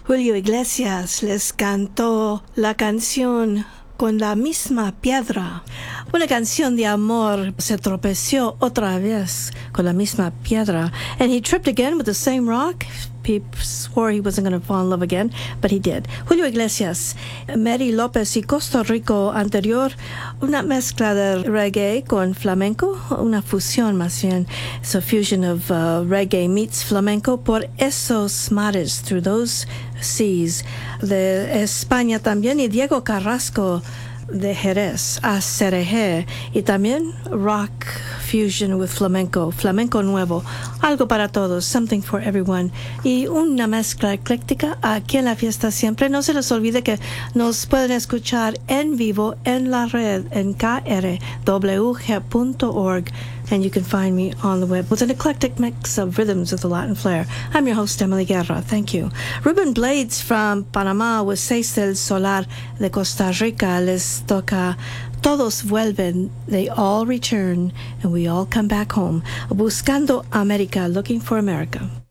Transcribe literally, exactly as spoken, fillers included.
Julio Iglesias les cantó la canción Con la misma piedra. Una canción de amor. Se tropezó otra vez con la misma piedra. And he tripped again with the same rock. He swore he wasn't going to fall in love again, but he did. Julio Iglesias, Mary López y Costa Rico anterior, una mezcla de reggae con flamenco, una fusión más bien. It's a fusion of uh, reggae meets flamenco por esos mares, through those seas. De España también, y Diego Carrasco de Jerez a Cereje, y también rock fusion with flamenco, flamenco nuevo, algo para todos, something for everyone, y una mezcla ecléctica aquí en la fiesta siempre. No se les olvide que nos pueden escuchar en vivo en la red en k r w g punto org, and you can find me on the web with an eclectic mix of rhythms of the Latin flair. I'm your host, Emily Guerra. Thank you. Ruben Blades from Panama with Seis del Solar de Costa Rica les toca Todos vuelven, they all return, and we all come back home. Buscando América, looking for America.